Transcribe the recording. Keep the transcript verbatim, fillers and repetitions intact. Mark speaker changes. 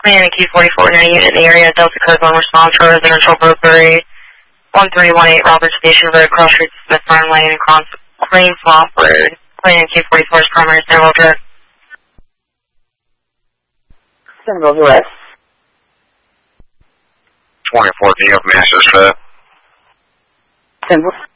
Speaker 1: Plan and Q forty-four in a unit in the area. Delta Code one response for residential burglary. one three one eight Robert Station Road, Cross Street, Smith Farm Lane, and Cross Crane Swamp Road. Plan and Q forty-four's primary Stanville Direct.
Speaker 2: Stanville Direct.
Speaker 3: twenty-four, do you have masters for that?
Speaker 2: Stanville.